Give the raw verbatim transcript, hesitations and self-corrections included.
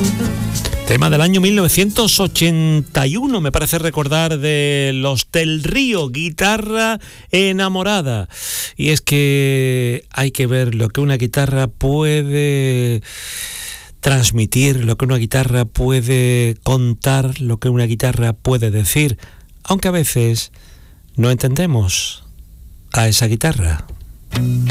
Tema del año mil novecientos ochenta y uno, me parece recordar, de Los del Río, Guitarra enamorada. Y es que hay que ver lo que una guitarra puede transmitir, lo que una guitarra puede contar, lo que una guitarra puede decir, aunque a veces no entendemos a esa guitarra.